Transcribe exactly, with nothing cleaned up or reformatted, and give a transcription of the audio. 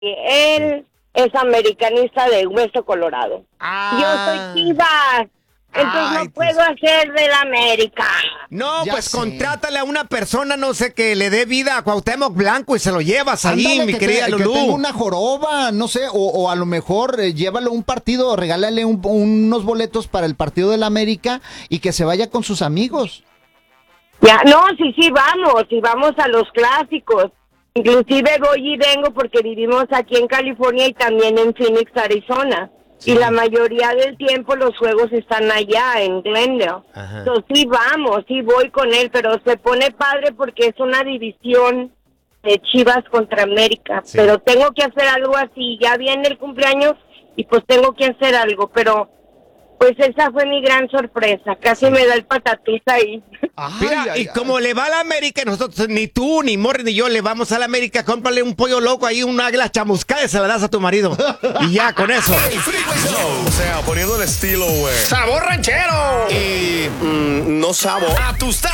Él es americanista de Hueso Colorado. Ah. Yo soy Chivas. Entonces Ay, no pues. puedo hacer del América. No, Ya pues sé. contrátale a una persona, no sé, que le dé vida a Cuauhtémoc Blanco y se lo llevas ahí, Ándale, mi que querida te- que Lulú. tenga una joroba, no sé, o, o a lo mejor eh, llévalo a un partido, regálale un- unos boletos para el partido del América y que se vaya con sus amigos. Ya, no, sí, sí, vamos, y vamos a los clásicos. Inclusive voy y vengo porque vivimos aquí en California y también en Phoenix, Arizona. Sí. Y la mayoría del tiempo los juegos están allá, en Glendale. Ajá. Entonces sí vamos, sí voy con él, pero se pone padre porque es una división de Chivas contra América. Sí. Pero tengo que hacer algo así, ya viene el cumpleaños y pues tengo que hacer algo, pero pues esa fue mi gran sorpresa. Casi me da el patatús ahí. Mira, Ay, ay, y como le va a la América, nosotros, ni tú, ni Morris, ni yo le vamos a la América, cómprale un pollo loco ahí, un águila chamuscada y se la das a tu marido. Y ya, con eso. El Freeway Show. O sea, poniendo el estilo, güey. ¡Sabor ranchero! Y mm, no sabo. A tus